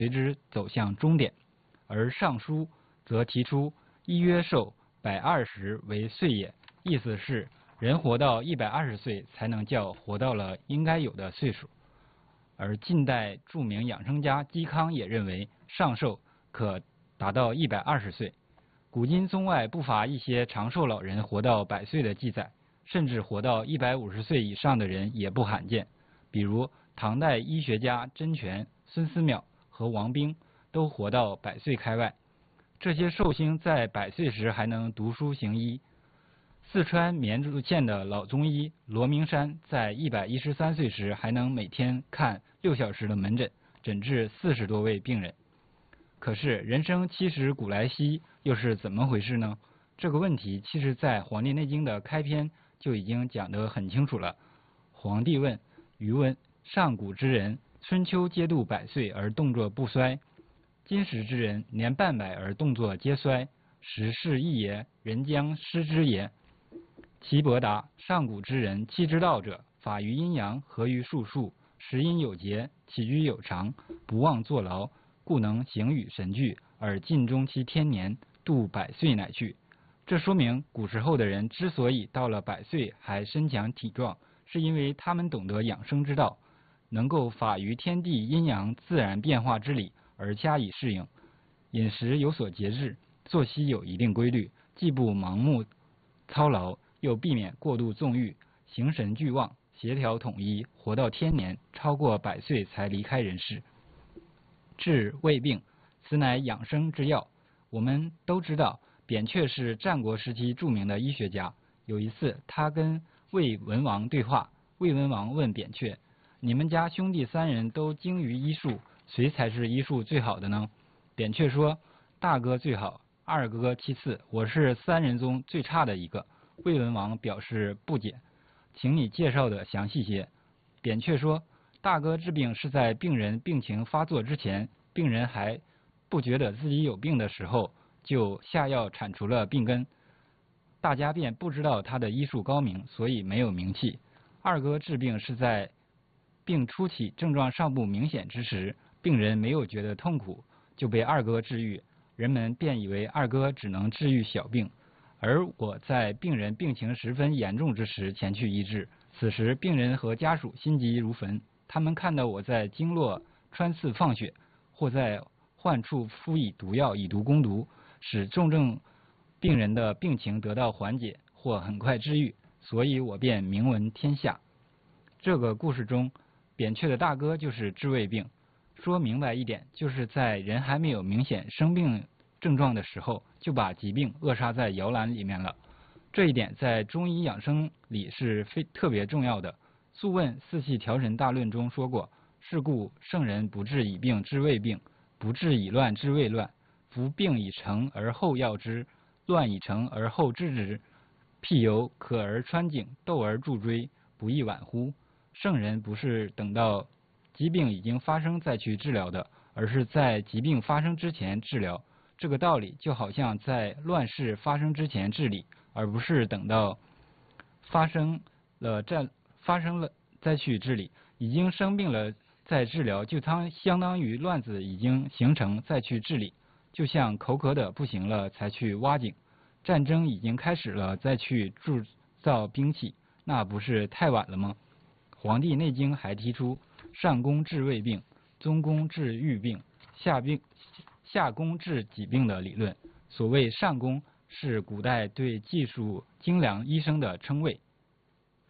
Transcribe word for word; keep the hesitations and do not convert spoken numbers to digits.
随之走向终点。而《尚书》则提出“一曰寿，百二十为岁也”，意思是人活到一百二十岁才能叫活到了应该有的岁数。而近代著名养生家嵇康也认为上寿可达到一百二十岁。古今中外不乏一些长寿老人活到百岁的记载，甚至活到一百五十岁以上的人也不罕见。比如唐代医学家甄权、孙思邈和王冰都活到百岁开外。这些寿星在百岁时还能读书行医。四川绵竹县的老中医罗明山在一百一十三岁时还能每天看六小时的门诊，诊治四十多位病人。可是人生七十古来稀又是怎么回事呢？这个问题其实在《黄帝内经》的开篇就已经讲得很清楚了。皇帝问：余问，上古之人，春秋皆度百岁而动作不衰，今时之人，年半百而动作皆衰，时是异也，人将失之也。岐伯答：上古之人，气之道者，法于阴阳，合于术数，食饮有节，起居有常，不忘坐劳，故能形与神俱，而尽终其天年，度百岁乃去。这说明古时候的人之所以到了百岁还身强体壮，是因为他们懂得养生之道，能够法于天地阴阳自然变化之理而加以适应，饮食有所节制，作息有一定规律，既不盲目操劳，又避免过度纵欲，形神俱旺，协调统一，活到天年，超过百岁才离开人世。治胃病，此乃养生之要。我们都知道，扁鹊是战国时期著名的医学家。有一次，他跟魏文王对话，魏文王问扁鹊：“你们家兄弟三人都精于医术，谁才是医术最好的呢？”扁鹊说：“大哥最好，二哥其次，我是三人中最差的一个。”魏文王表示不解：“请你介绍的详细些。”扁鹊说：“大哥治病是在病人病情发作之前，病人还不觉得自己有病的时候，就下药铲除了病根，大家便不知道他的医术高明，所以没有名气。二哥治病是在病初期症状尚不明显之时，病人没有觉得痛苦，就被二哥治愈，人们便以为二哥只能治愈小病，而我在病人病情十分严重之时前去医治。此时病人和家属心急如焚，他们看到我在经络穿刺放血，或在患处敷以毒药以毒攻毒，使重症病人的病情得到缓解或很快治愈，所以我便名闻天下。”这个故事中，扁鹊的大哥就是治胃病。说明白一点，就是在人还没有明显生病症状的时候，就把疾病扼杀在摇篮里面了。这一点在中医养生里是非特别重要的。《素问·四气调神大论》中说过：“是故圣人不治已病治未病，不治已乱治未乱。夫病已成而后药之，乱已成而后治之。譬犹渴而穿井，斗而助锥，不亦晚乎？”圣人不是等到疾病已经发生再去治疗的，而是在疾病发生之前治疗。这个道理就好像在乱世发生之前治理，而不是等到发生了再发生了再去治理。已经生病了再治疗，就当相当于乱子已经形成再去治理。就像口渴的不行了才去挖井，战争已经开始了再去铸造兵器，那不是太晚了吗？《黄帝内经》还提出上攻治胃病，中攻治郁病，下病下攻治己病的理论。所谓上攻，是古代对技术精良医生的称谓。